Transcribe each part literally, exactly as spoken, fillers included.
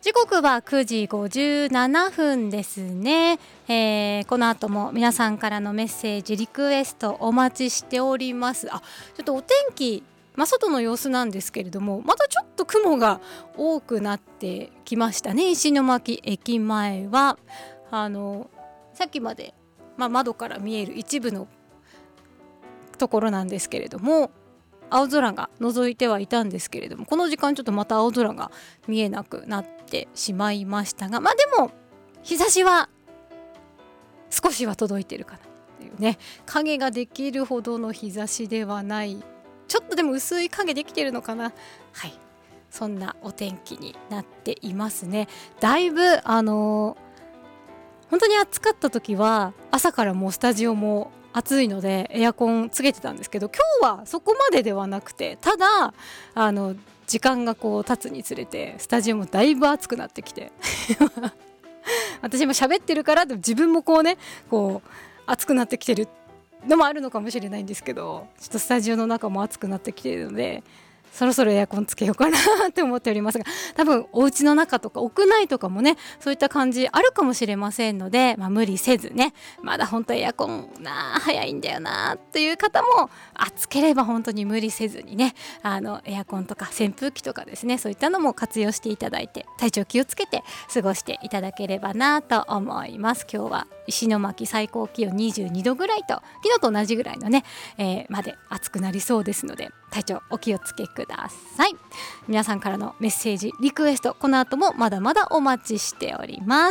時刻はくじごじゅうななふんですね、えー、この後も皆さんからのメッセージリクエストお待ちしております。あ、ちょっとお天気、まあ、外の様子なんですけれども、またちょっと雲が多くなってきましたね。石巻駅前はあのさっきまで、まあ、窓から見える一部のところなんですけれども、青空が覗いてはいたんですけれども、この時間ちょっとまた青空が見えなくなってしまいましたが、まあでも日差しは少しは届いてるかなっていうね。影ができるほどの日差しではない、ちょっとでも薄い影できてるのかな。はい、そんなお天気になっていますね。だいぶあのー、本当に暑かった時は朝からもうスタジオも暑いのでエアコンつけてたんですけど、今日はそこまでではなくて、ただあの時間がこう経つにつれてスタジオもだいぶ暑くなってきて私も喋ってるから自分もこうねこう暑くなってきてるのもあるのかもしれないんですけど、ちょっとスタジオの中も暑くなってきているので、そろそろエアコンつけようかなって思っておりますが、多分お家の中とか屋内とかもねそういった感じあるかもしれませんので、まあ、無理せずね、まだ本当エアコンな早いんだよなっていう方も、暑ければ本当に無理せずにね、あのエアコンとか扇風機とかですね、そういったのも活用していただいて、体調気をつけて過ごしていただければなと思います。今日は石巻最高気温にじゅうにどぐらいと、昨日と同じぐらいのね、えー、まで暑くなりそうですので、体調お気をつけください。皆さんからのメッセージリクエスト、この後もまだまだお待ちしております。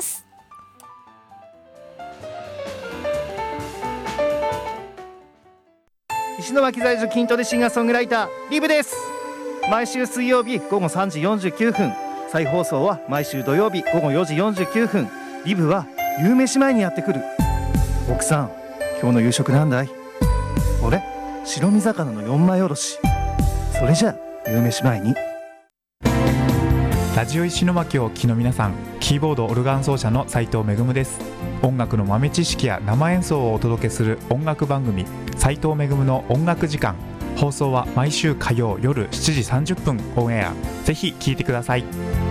石巻在住筋トレシンガーソングライターリブです。毎週水曜日ごごさんじよんじゅうきゅうふん、再放送は毎週土曜日ごごよじよんじゅうきゅうふん。リブは夕飯前にやってくる。奥さん、今日の夕食なんだい？あれ、白身魚の四枚おろし。それじゃあ夕飯前に。 ラジオ石巻をお聞きの皆さん、キーボードオルガン奏者の斉藤めぐむです。音楽の豆知識や生演奏をお届けする音楽番組、斉藤めぐむの音楽時間。放送は毎週火曜夜しちじさんじゅっぷんオンエア。ぜひ聞いてください。